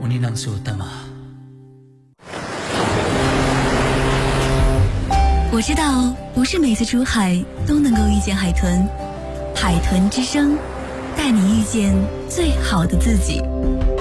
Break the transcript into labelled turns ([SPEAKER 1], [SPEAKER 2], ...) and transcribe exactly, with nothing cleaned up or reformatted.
[SPEAKER 1] kunin ang sutama。
[SPEAKER 2] 我知道，不是每次出海都能够遇见海豚。海豚之声，带你遇见最好的自己。